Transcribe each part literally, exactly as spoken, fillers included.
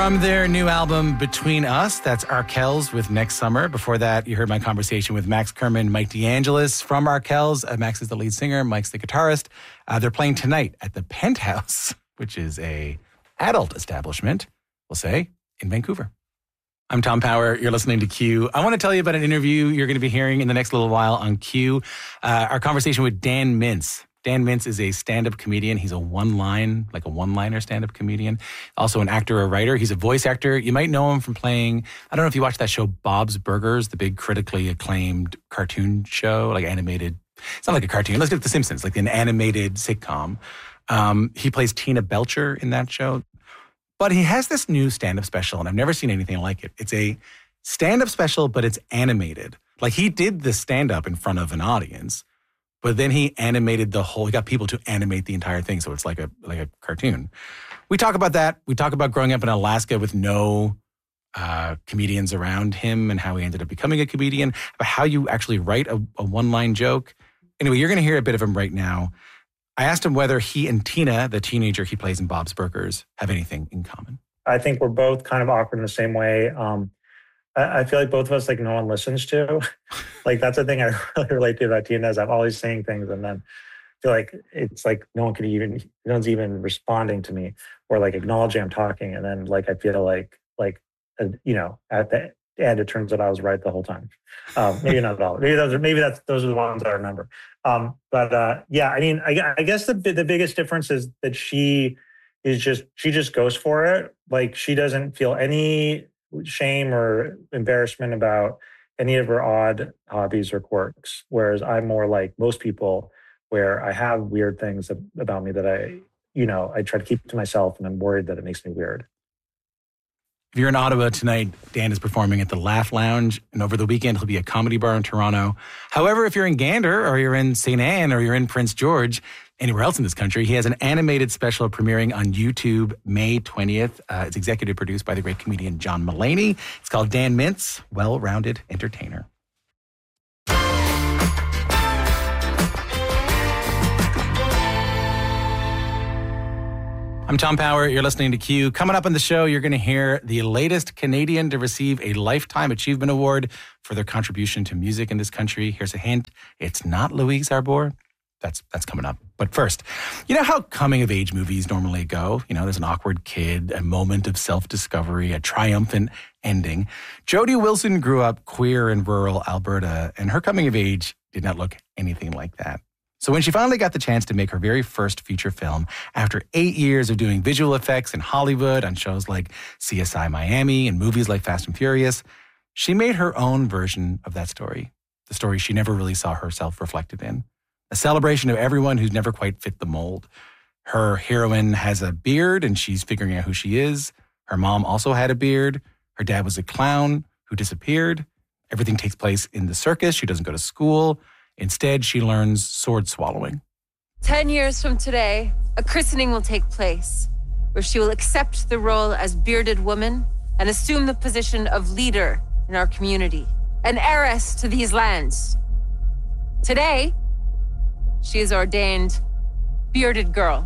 From their new album, Between Us, that's Arkells with Next Summer. Before that, you heard my conversation with Max Kerman, Mike DeAngelis from Arkells. Uh, Max is the lead singer, Mike's the guitarist. Uh, they're playing tonight at the Penthouse, which is a adult establishment, we'll say, in Vancouver. I'm Tom Power. You're listening to Q. I want to tell you about an interview you're going to be hearing in the next little while on Q. Uh, our conversation with Dan Mintz. Dan Mintz is a stand-up comedian. He's a one-line, like a one-liner stand-up comedian. Also an actor or writer. He's a voice actor. You might know him from playing, I don't know if you watched that show Bob's Burgers, the big critically acclaimed cartoon show, like animated. It's not like a cartoon. Let's get The Simpsons, like an animated sitcom. Um, he plays Tina Belcher in that show. But he has this new stand-up special, and I've never seen anything like it. It's a stand-up special, but it's animated. Like he did the stand-up in front of an audience, but then he animated the whole, he got people to animate the entire thing. So it's like a like a cartoon. We talk about that. We talk about growing up in Alaska with no uh, comedians around him and how he ended up becoming a comedian, about how you actually write a, a one-line joke. Anyway, you're going to hear a bit of him right now. I asked him whether he and Tina, the teenager he plays in Bob's Burgers, have anything in common. I think we're both kind of awkward in the same way. Um, I feel like both of us, like, no one listens to. Like, that's the thing I really relate to about Tina is I'm always saying things and then I feel like it's like no one can even, no one's even responding to me or like acknowledging I'm talking. And then like, I feel like, like, uh, you know, at the end, it turns out I was right the whole time. Um, maybe not at all. Maybe those are, maybe that's, those are the ones I remember. Um, but uh, yeah, I mean, I, I guess the the biggest difference is that she is just, she just goes for it. Like she doesn't feel any shame or embarrassment about any of her odd hobbies or quirks. Whereas I'm more like most people where I have weird things about me that I, you know, I try to keep to myself and I'm worried that it makes me weird. If you're in Ottawa tonight, Dan is performing at the Laugh Lounge, and over the weekend he'll be at Comedy Bar in Toronto. However, if you're in Gander or you're in Saint Anne or you're in Prince George, anywhere else in this country, he has an animated special premiering on YouTube May twentieth. Uh, it's executive produced by the great comedian John Mulaney. It's called Dan Mintz, Well-Rounded Entertainer. I'm Tom Power. You're listening to Q. Coming up on the show, you're going to hear the latest Canadian to receive a Lifetime Achievement Award for their contribution to music in this country. Here's a hint. It's not Louise Arbour. That's that's coming up. But first, you know how coming-of-age movies normally go? You know, there's an awkward kid, a moment of self-discovery, a triumphant ending. Jody Wilson grew up queer in rural Alberta, and her coming-of-age did not look anything like that. So when she finally got the chance to make her very first feature film, after eight years of doing visual effects in Hollywood on shows like C S I Miami and movies like Fast and Furious, she made her own version of that story, the story she never really saw herself reflected in. A celebration of everyone who's never quite fit the mold. Her heroine has a beard and she's figuring out who she is. Her mom also had a beard. Her dad was a clown who disappeared. Everything takes place in the circus. She doesn't go to school. Instead, she learns sword swallowing. Ten years from today, a christening will take place where she will accept the role as bearded woman and assume the position of leader in our community, an heiress to these lands. Today, she is ordained Bearded Girl.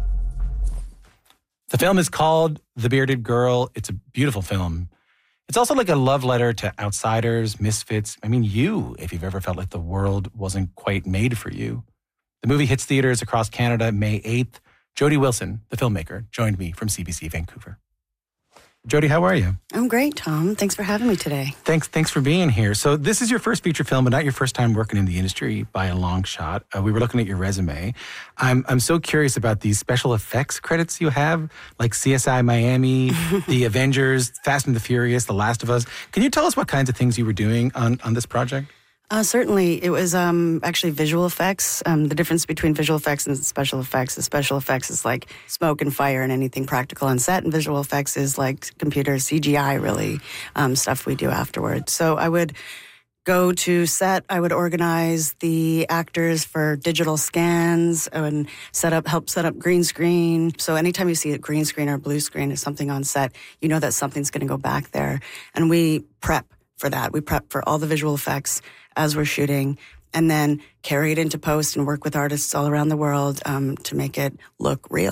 The film is called The Bearded Girl. It's a beautiful film. It's also like a love letter to outsiders, misfits. I mean, you, if you've ever felt like the world wasn't quite made for you. The movie hits theaters across Canada May eighth. Jody Wilson, the filmmaker, joined me from C B C Vancouver. Jody, how are you? I'm great, Tom. Thanks for having me today. Thanks thanks for being here. So this is your first feature film, but not your first time working in the industry by a long shot. Uh, we were looking at your resume. I'm I'm so curious about these special effects credits you have, like C S I Miami, The Avengers, Fast and the Furious, The Last of Us. Can you tell us what kinds of things you were doing on, on this project? Uh, certainly. It was um, actually visual effects. Um, the difference between visual effects and special effects is special effects is like smoke and fire and anything practical on set, and visual effects is like computer C G I, really, um, stuff we do afterwards. So I would go to set, I would organize the actors for digital scans and set up, help set up green screen. So anytime you see a green screen or blue screen or something on set, you know that something's going to go back there. And we prep for that. We prep for all the visual effects as we're shooting, and then carry it into post and work with artists all around the world um, to make it look real.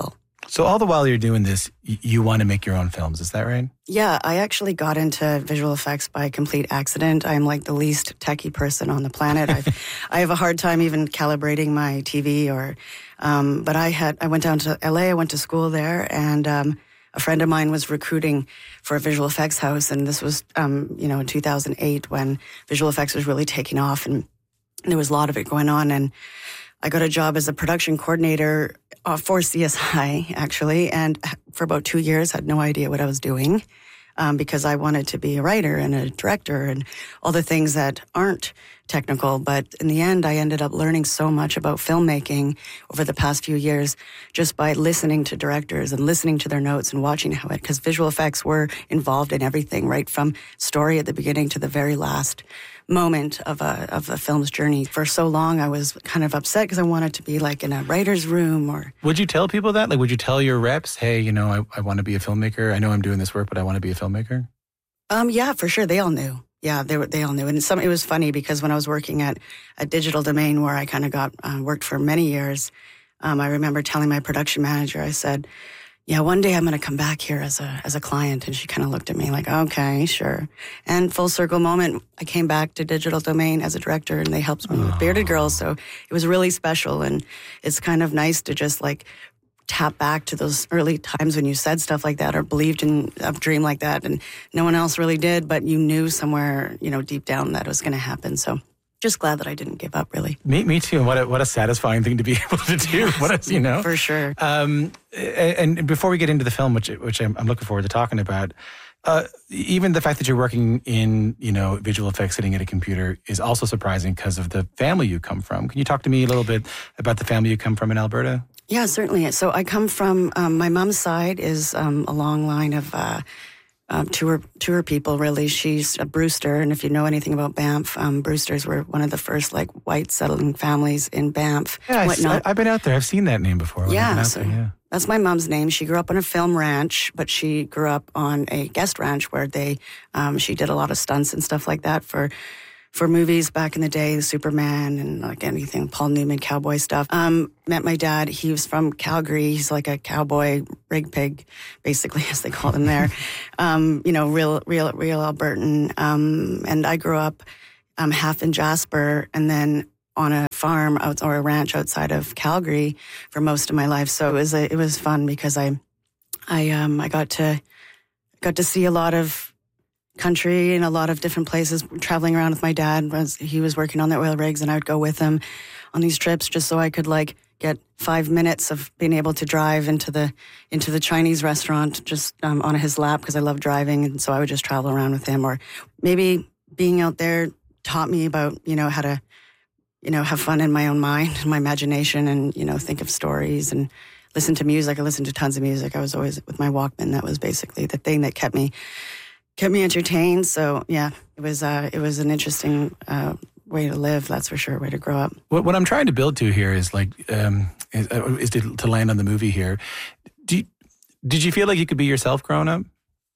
So all the while you're doing this, y- you want to make your own films. Is that right? Yeah, I actually got into visual effects by complete accident. I'm like the least techie person on the planet. I've, I have a hard time even calibrating my T V or, um, but I had, I went down to L A, I went to school there, and um, a friend of mine was recruiting for a visual effects house, and this was, um, you know, in two thousand eight when visual effects was really taking off, and there was a lot of it going on, and I got a job as a production coordinator uh, for C S I, actually, and for about two years had no idea what I was doing um, because I wanted to be a writer and a director and all the things that aren't technical. But in the end, I ended up learning so much about filmmaking over the past few years just by listening to directors and listening to their notes and watching how it, because visual effects were involved in everything, right from story at the beginning to the very last moment of a of a film's journey. For so long, I was kind of upset because I wanted to be like in a writer's room. Or would you tell people that? Like, would you tell your reps, hey, you know, I, I want to be a filmmaker. I know I'm doing this work, but I want to be a filmmaker? Um, yeah, for sure. They all knew. Yeah, they were, they all knew. And some, it was funny because when I was working at a Digital Domain where I kind of got uh, worked for many years, um, I remember telling my production manager, I said, yeah, one day I'm going to come back here as a as a client. And she kind of looked at me like, okay, sure. And full circle moment, I came back to Digital Domain as a director, and they helped me with Bearded Girls. So it was really special. And it's kind of nice to just like tap back to those early times when you said stuff like that or believed in a dream like that. And no one else really did, but you knew somewhere, you know, deep down that it was going to happen. So just glad that I didn't give up, really. Me, me too. What a, what a satisfying thing to be able to do. Yes, what a, you know, for sure. Um, and before we get into the film, which which I'm, I'm looking forward to talking about, uh, even the fact that you're working in, you know, visual effects, sitting at a computer, is also surprising because of the family you come from. Can you talk to me a little bit about the family you come from in Alberta? Yeah, certainly. So I come from um, my mom's side is um, a long line of. Uh, Um, tour tour people, really. She's a Brewster, and if you know anything about Banff, um, Brewsters were one of the first like white settling families in Banff. Yeah, I, I've been out there. I've seen that name before. Yeah, so there, yeah, that's my mom's name. She grew up on a film ranch, but she grew up on a guest ranch where they um, she did a lot of stunts and stuff like that for. for movies back in the day, Superman and like anything, Paul Newman, cowboy stuff. Um, met my dad. He was from Calgary. He's like a cowboy rig pig, basically, as they call them there. um, you know, real, real, real Albertan. Um, and I grew up um, half in Jasper and then on a farm out, or a ranch outside of Calgary for most of my life. So it was a, it was fun because I, I, um, I got to got to see a lot of country and a lot of different places, traveling around with my dad as he was working on the oil rigs, and I would go with him on these trips just so I could like get five minutes of being able to drive into the into the Chinese restaurant just um, on his lap because I love driving, and so I would just travel around with him. Or maybe being out there taught me about, you know, how to, you know, have fun in my own mind and my imagination, and, you know, think of stories and listen to music. I listened to tons of music. I was always with my Walkman. That was basically the thing that kept me kept me entertained. So yeah, it was uh, it was an interesting uh, way to live. That's for sure. Way to grow up. What, what I'm trying to build to here is like um, is, uh, is to, to land on the movie here. Do you, did you feel like you could be yourself growing up?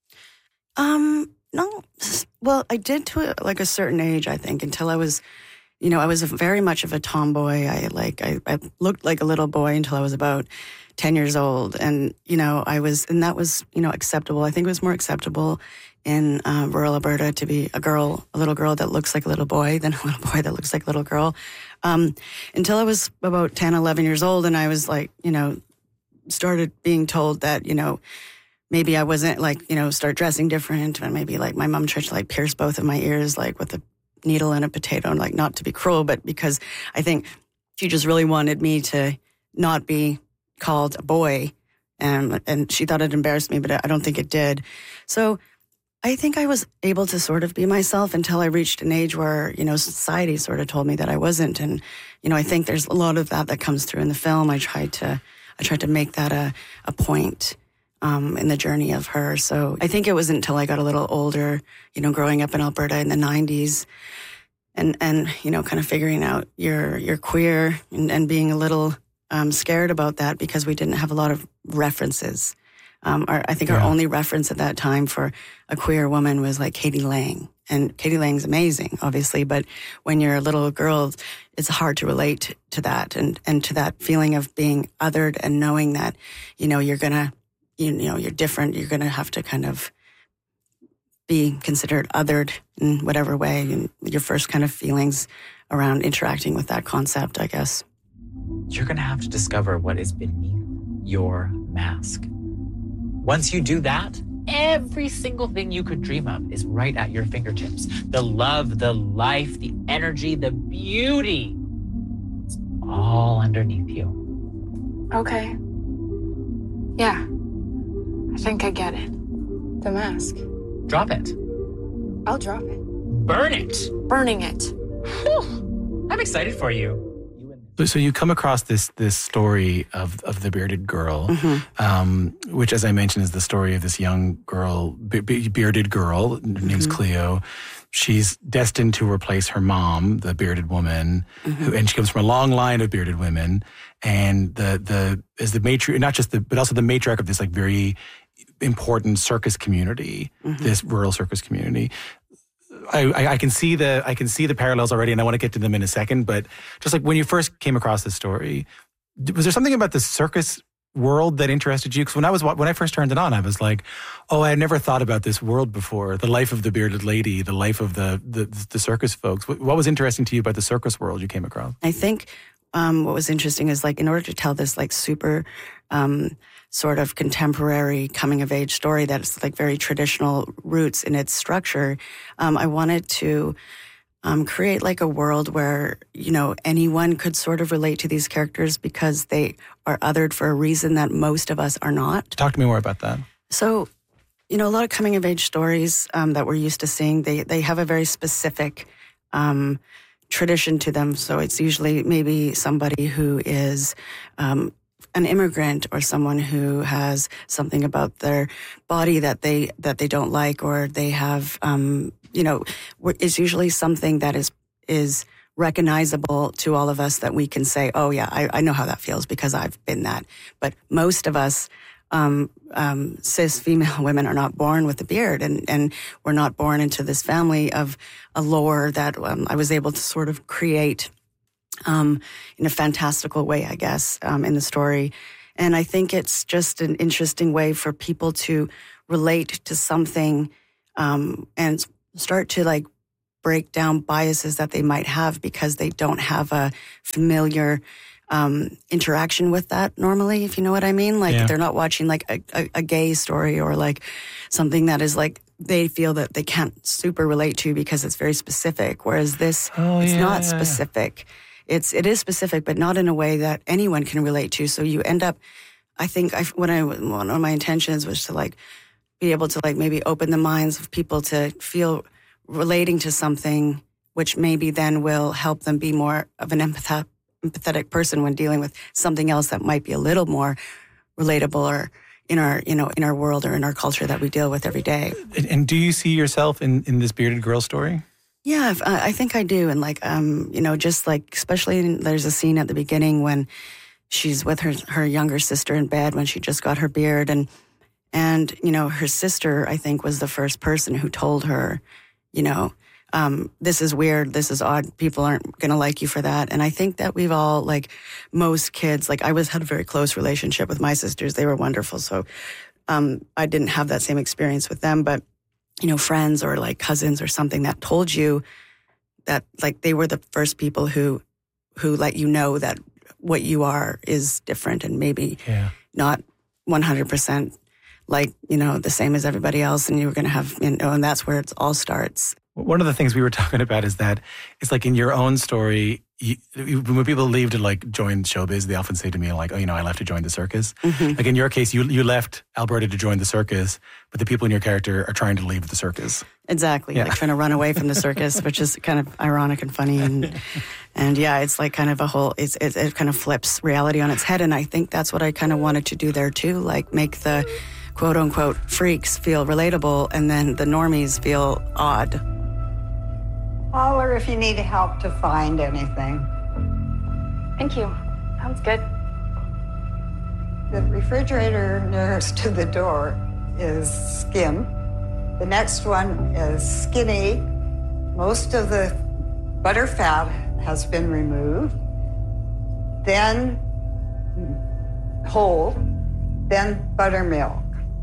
Um, no. Well, I did to a, like a certain age, I think, until I was, you know, I was a, very much of a tomboy. I like I, I looked like a little boy until I was about ten years old, and you know, I was, and that was, you know, acceptable. I think it was more acceptable in uh, rural Alberta to be a girl, a little girl that looks like a little boy than a little boy that looks like a little girl. Um, until I was about ten, eleven years old, and I was like, you know, started being told that, you know, maybe I wasn't like, you know, start dressing different, and maybe like my mom tried to like pierce both of my ears, like with a needle and a potato, and like not to be cruel, but because I think she just really wanted me to not be called a boy, and and she thought it embarrassed me, but I don't think it did. So I think I was able to sort of be myself until I reached an age where, you know, society sort of told me that I wasn't. And, you know, I think there's a lot of that that comes through in the film. I tried to, I tried to make that a, a point um, in the journey of her. So I think it was until I got a little older, you know, growing up in Alberta in the nineties and, and, you know, kind of figuring out you're, you're queer and, and being a little um, scared about that because we didn't have a lot of references. Um, our, I think Yeah. our only reference at that time for a queer woman was like Katie Lang. And Katie Lang's amazing, obviously, but when you're a little girl, it's hard to relate to that and, and to that feeling of being othered and knowing that, you know, you're gonna, you know, you're different. You're gonna have to kind of be considered othered in whatever way, and your first kind of feelings around interacting with that concept, I guess. You're going to have to discover what is beneath your mask. Once you do that, every single thing you could dream of is right at your fingertips. The love, the life, the energy, the beauty. It's all underneath you. Okay. Yeah. I think I get it. The mask. Drop it. I'll drop it. Burn it. Burning it. Whew. I'm excited for you. So, so you come across this this story of of the bearded girl, Mm-hmm. um, which, as I mentioned, is the story of this young girl, be- be- bearded girl. Her name's Mm-hmm. Cleo. She's destined to replace her mom, the bearded woman, Mm-hmm. who, and she comes from a long line of bearded women. And the the is the matriarch, not just the, but also the matriarch of this like very important circus community, Mm-hmm. this rural circus community. I, I, I can see the I can see the parallels already, and I want to get to them in a second. But just like when you first came across this story, was there something about the circus world that interested you? Because when I was when I first turned it on, I was like, "Oh, I had never thought about this world before. The life of the bearded lady, the life of the the, the circus folks." What, what was interesting to you about the circus world you came across? I think um, what was interesting is like in order to tell this like super um, sort of contemporary coming of age story that's like very traditional roots in its structure, um, I wanted to um, create like a world where, you know, anyone could sort of relate to these characters because they are othered for a reason that most of us are not. Talk to me more about that. So, you know, a lot of coming of age stories um, that we're used to seeing, they, they have a very specific um, tradition to them. So it's usually maybe somebody who is um, an immigrant or someone who has something about their body that they that they don't like, or they have, um, you know, it's usually something that is is recognizable to all of us that we can say, oh yeah, I, I know how that feels because I've been that. But most of us, um, um, cis female women, are not born with a beard, and and we're not born into this family of a lore that um, I was able to sort of create um, in a fantastical way, I guess, um, in the story. And I think it's just an interesting way for people to relate to something um, and start to like break down biases that they might have because they don't have a familiar um, interaction with that normally, if you know what I mean. Like Yeah. they're not watching like a, a, a gay story or like something that is like they feel that they can't super relate to because it's very specific. Whereas this, Oh, it's yeah, not yeah, yeah. specific. It's it is specific, but not in a way that anyone can relate to. So you end up, I think, I when I one of my intentions was to like be able to like maybe open the minds of people to feel relating to something, which maybe then will help them be more of an empath- empathetic person when dealing with something else that might be a little more relatable or in our you know in our world or in our culture that we deal with every day. And, and do you see yourself in, in this bearded girl story? Yeah, if- I I think I do. And like, um, you know, just like, especially in, there's a scene at the beginning when she's with her, her younger sister in bed when she just got her beard. And, and, you know, her sister, I think, was the first person who told her, you know, um, this is weird, this is odd, people aren't going to like you for that. And I think that we've all, like, most kids, like, I was had a very close relationship with my sisters. They were wonderful. So um, I didn't have that same experience with them. But you know, friends or like cousins or something that told you that like they were the first people who who let you know that what you are is different and maybe Yeah. not one hundred percent like, you know, the same as everybody else, and you were going to have, you know, and that's where it all starts. One of the things we were talking about is that it's like in your own story, you, when people leave to like join showbiz, they often say to me like, oh, you know, I left to join the circus. Mm-hmm. Like in your case, you you left Alberta to join the circus, but the people in your character are trying to leave the circus. Exactly, Yeah. like trying to run away from the circus, which is kind of ironic and funny, and and yeah, it's like kind of a whole, it's, it, it kind of flips reality on its head, and I think that's what I kind of wanted to do there too, like make the quote unquote freaks feel relatable, and then the normies feel odd. Holler if you need help to find anything. Thank you. Sounds good. The refrigerator nearest to the door is skin. The next one is skinny. Most of the butter fat has been removed. Then whole, then buttermilk.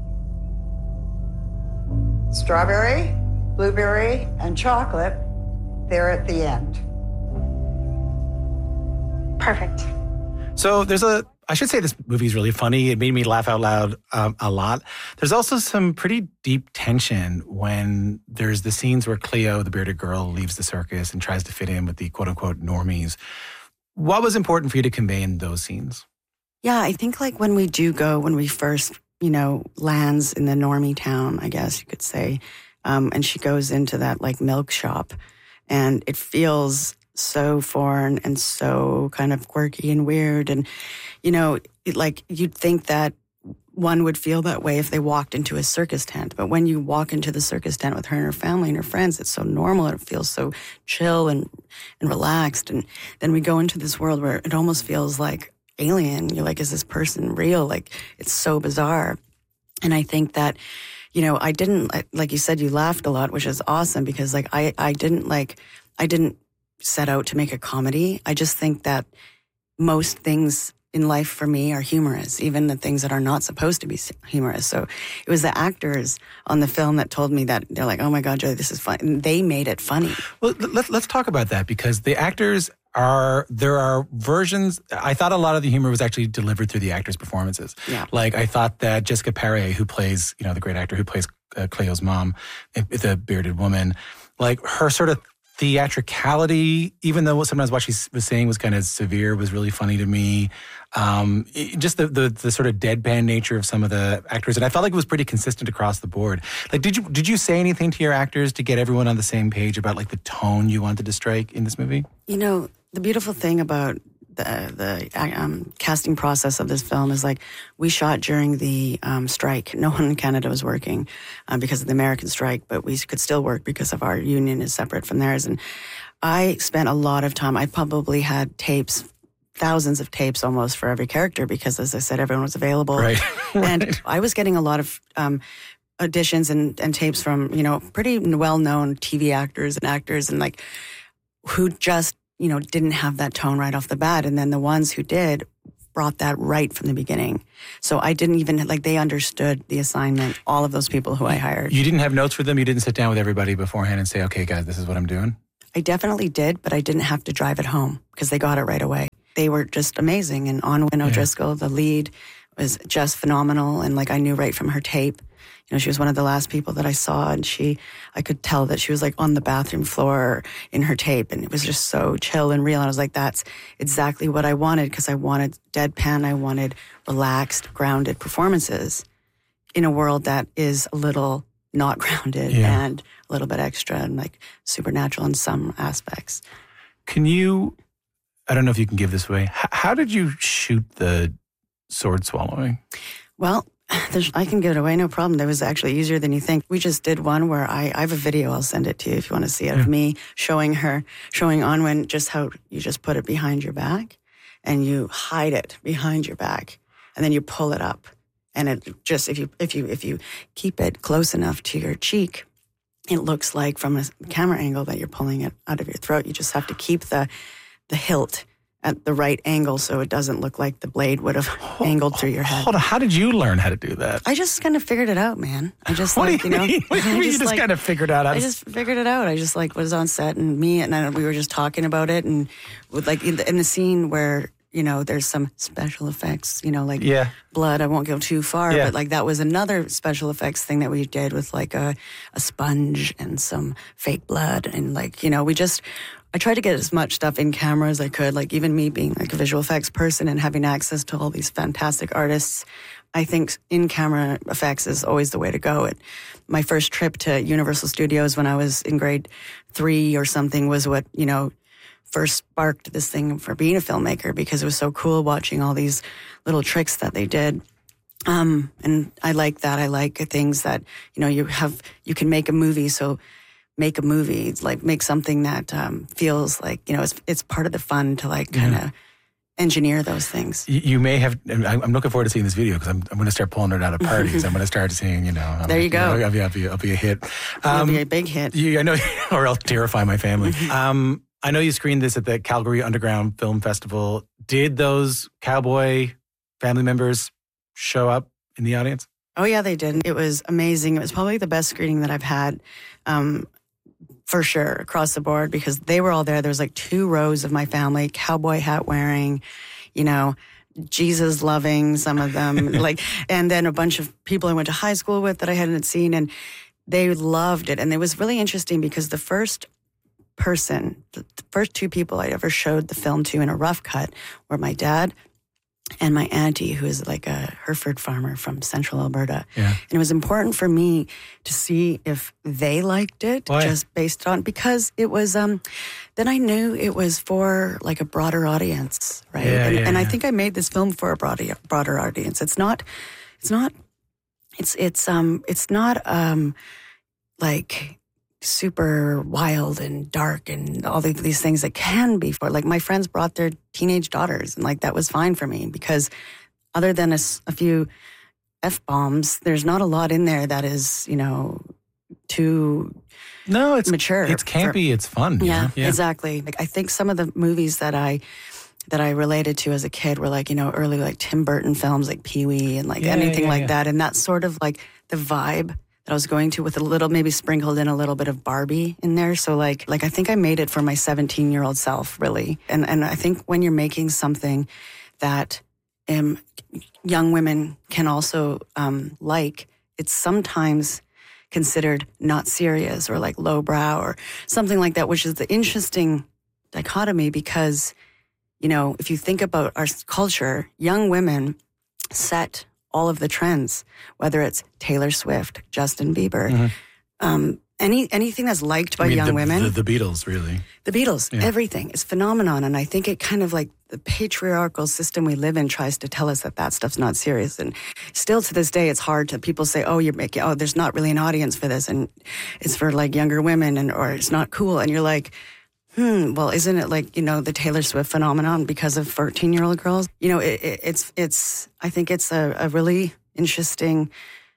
Strawberry, blueberry, and chocolate, they're at the end. Perfect. So there's a, I should say this movie is really funny. It made me laugh out loud um, a lot. There's also some pretty deep tension when there's the scenes where Cleo, the bearded girl, leaves the circus and tries to fit in with the quote-unquote normies. What was important for you to convey in those scenes? Yeah, I think like when we do go, when we first, you know, lands in the normie town, I guess you could say, um, and she goes into that like milk shop and it feels so foreign and so kind of quirky and weird. And, you know, it, like you'd think that one would feel that way if they walked into a circus tent. But when you walk into the circus tent with her and her family and her friends, it's so normal and it feels so chill and, and relaxed. And then we go into this world where it almost feels like alien. You're like, is this person real? Like, it's so bizarre. And I think that, you know, I didn't, like you said, you laughed a lot, which is awesome because like I, I didn't like, I didn't set out to make a comedy. I just think that most things in life for me are humorous, even the things that are not supposed to be humorous. So it was the actors on the film that told me that they're like, oh my God, Joy, this is fun. And they made it funny. Well, let's, let's talk about that because the actors are, there are versions, I thought a lot of the humor was actually delivered through the actors' performances. Yeah. Like I thought that Jessica Paré, who plays, you know, the great actor who plays uh, Cleo's mom, the bearded woman, like her sort of theatricality, even though sometimes what she was saying was kind of severe, was really funny to me. Um, it, just the, the the sort of deadpan nature of some of the actors, and I felt like it was pretty consistent across the board. Like, did you did you say anything to your actors to get everyone on the same page about like the tone you wanted to strike in this movie? You know, the beautiful thing about the the um, casting process of this film is like we shot during the um, strike. No one in Canada was working um, because of the American strike, but we could still work because of our union is separate from theirs. And I spent a lot of time. I probably had tapes, thousands of tapes almost for every character because, as I said, everyone was available. Right. And right. I was getting a lot of um, auditions and, and tapes from, you know, pretty well-known T V actors and actors and like who just, you know, didn't have that tone right off the bat. And then the ones who did brought that right from the beginning. So I didn't even, like, they understood the assignment, all of those people who I hired. You didn't have notes for them? You didn't sit down with everybody beforehand and say, okay, guys, this is what I'm doing? I definitely did, but I didn't have to drive it home because they got it right away. They were just amazing. And Onwin O'Driscoll, yeah. the lead, was just phenomenal. And, like, I knew right from her tape. You know, she was one of the last people that I saw, and she, I could tell that she was like on the bathroom floor in her tape, and it was just so chill and real. And I was like, that's exactly what I wanted, because I wanted deadpan, I wanted relaxed, grounded performances in a world that is a little not grounded yeah. and a little bit extra and like supernatural in some aspects. Can you, I don't know if you can give this away, H- how did you shoot the sword swallowing? Well, There's, I can give it away, no problem. That was actually easier than you think. We just did one where I, I have a video, I'll send it to you if you want to see it, yeah. of me showing her, showing Onwin just how you just put it behind your back and you hide it behind your back and then you pull it up. And it just, if you, if you, if you keep it close enough to your cheek, it looks like from a camera angle that you're pulling it out of your throat. You just have to keep the, the hilt at the right angle so it doesn't look like the blade would have hold, angled through your head. Hold on, how did you learn how to do that? I just kind of figured it out, man. I just what like, do you, you know. Mean? What do you, mean just, you just like, kind of figured out how I to... just figured it out. I just like was on set and me and I, we were just talking about it and with like in the, in the scene where, you know, there's some special effects, you know, like yeah. blood. I won't go too far, yeah. but like that was another special effects thing that we did with like a, a sponge and some fake blood. And like, you know, we just, I tried to get as much stuff in camera as I could. Like even me being like a visual effects person and having access to all these fantastic artists, I think in camera effects is always the way to go. It, my first trip to Universal Studios when I was in grade three or something was what, you know, first sparked this thing for being a filmmaker because it was so cool watching all these little tricks that they did. Um, and I like that. I like things that, you know, you have, you can make a movie. So make a movie, it's like make something that um, feels like, you know, it's, it's part of the fun to like kind of, yeah. engineer those things. You, you may have, I'm looking forward to seeing this video because I'm, I'm going to start pulling it out of parties. I'm going to start seeing, you know. I'm there you like, go. You know, I'll, be, I'll, be, I'll be a hit. Um, It'll be a big hit. You, I know, or I'll terrify my family. um, I know you screened this at the Calgary Underground Film Festival. Did those cowboy family members show up in the audience? Oh, yeah, they did. It was amazing. It was probably the best screening that I've had, um, for sure, across the board, because they were all there. There was like two rows of my family, cowboy hat wearing, you know, Jesus loving, some of them, like, and then a bunch of people I went to high school with that I hadn't seen, and they loved it. And it was really interesting because the first person, the first two people I ever showed the film to in a rough cut were my dad and my auntie, who is like a Hereford farmer from central Alberta. Yeah. And it was important for me to see if they liked it. Why? Just based on, because it was, um, then I knew it was for like a broader audience, right? Yeah, and yeah, and I yeah. think I made this film for a broader, broader audience. It's not, it's not, it's, it's, um, it's not, um, like, super wild and dark and all the, these things that can be for, like, my friends brought their teenage daughters, and like that was fine for me, because other than a, s- a few F-bombs, there's not a lot in there that is, you know, too No, it's mature. It's campy. for- it's fun. you yeah, know? yeah. exactly. Like, I think some of the movies that I that I related to as a kid were like, you know, early like Tim Burton films like Pee-wee and like Yeah, anything yeah, like yeah. that. And that's sort of like the vibe that I was going to, with a little, maybe sprinkled in a little bit of Barbie in there. So like, like I think I made it for my seventeen year old self, really. And, and I think when you're making something that um, young women can also um, like, it's sometimes considered not serious or like lowbrow or something like that, which is the interesting dichotomy, because, you know, if you think about our culture, young women set all of the trends, whether it's Taylor Swift, Justin Bieber, Mm-hmm. um, any anything that's liked by I mean, young the, women. The, the Beatles, really. The Beatles, Yeah. everything is phenomenon. And I think it kind of like the patriarchal system we live in tries to tell us that that stuff's not serious. And still to this day, it's hard to, people say, oh, you're making, oh, there's not really an audience for this. And it's for like younger women, and, or it's not cool. And you're like, hmm, well, isn't it like, you know, the Taylor Swift phenomenon because of fourteen year old girls? You know, it, it, it's, it's, I think it's a, a really interesting,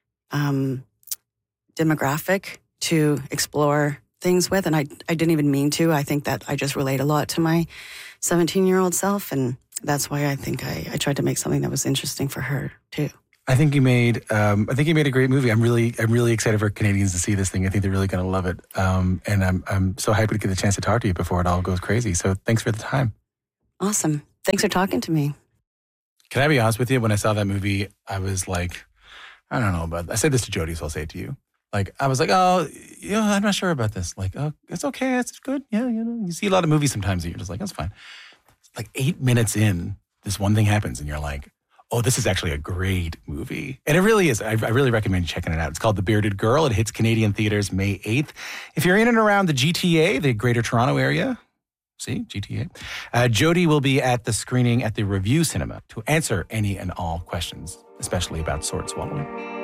um, demographic to explore things with. And I, I didn't even mean to. I think that I just relate a lot to my seventeen year old self. And that's why I think I, I tried to make something that was interesting for her too. I think you made. Um, I think you made a great movie. I'm really, I'm really excited for Canadians to see this thing. I think they're really going to love it. Um, and I'm, I'm so happy to get the chance to talk to you before it all goes crazy. So thanks for the time. Awesome. Thanks for talking to me. Can I be honest with you? When I saw that movie, I was like, I don't know about. I said this to Jody, so I'll say it to you. Like, I was like, oh, you know, I'm not sure about this. Like, oh, it's okay, it's good. Yeah, you know, you see a lot of movies sometimes, and you're just like, that's fine. Like eight minutes in, this one thing happens, and you're like, oh, this is actually a great movie. And it really is. I, I really recommend checking it out. It's called The Bearded Girl. It hits Canadian theaters May eighth. If you're in and around the G T A, the Greater Toronto Area, see, G T A, uh, Jody will be at the screening at the Review Cinema to answer any and all questions, especially about sword swallowing.